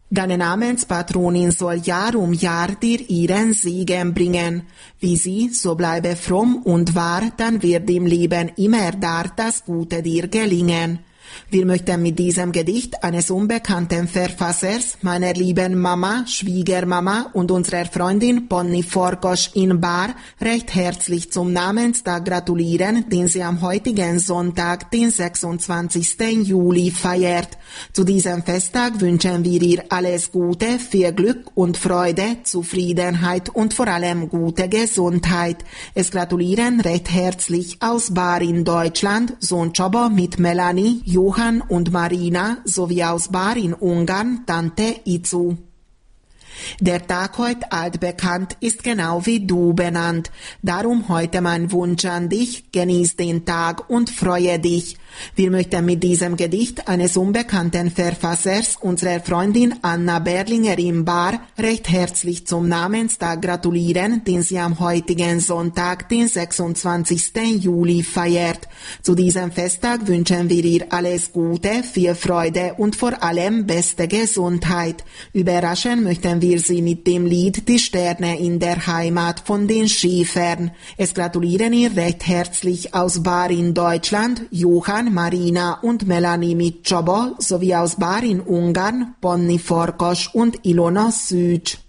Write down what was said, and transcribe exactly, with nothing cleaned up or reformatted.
Deine Namenspatronin soll Jahr um Jahr dir ihren Segen bringen. Wie sie, so bleibe fromm und wahr, dann wird im Leben immer da das Gute dir gelingen. Wir möchten mit diesem Gedicht eines unbekannten Verfassers, meiner lieben Mama, Schwiegermama und unserer Freundin Ponni Forkosch in Bar recht herzlich zum Namenstag gratulieren, den sie am heutigen Sonntag, den sechsundzwanzigsten Juli feiert. Zu diesem Festtag wünschen wir ihr alles Gute, viel Glück und Freude, Zufriedenheit und vor allem gute Gesundheit. Es gratulieren recht herzlich aus Bar in Deutschland, Sohn Czobo mit Melanie, Johann und Marina sowie aus Bar in Ungarn Tante Izu. Der Tag heute altbekannt ist genau wie du benannt. Darum heute mein Wunsch an dich, genieß den Tag und freue dich. Wir möchten mit diesem Gedicht eines unbekannten Verfassers, unserer Freundin Anna Berlinger im Bar, recht herzlich zum Namenstag gratulieren, den sie am heutigen Sonntag, den sechsundzwanzigsten Juli feiert. Zu diesem Festtag wünschen wir ihr alles Gute, viel Freude und vor allem beste Gesundheit. Überraschen möchten wir sie mit dem Lied Die Sterne in der Heimat von den Schäfern. Es gratulieren ihr recht herzlich aus Bar in Deutschland, Johann, Marina und Melanie mit Czobo sowie aus Bar in Ungarn, Ponni Forkosch und Ilona Szűcs.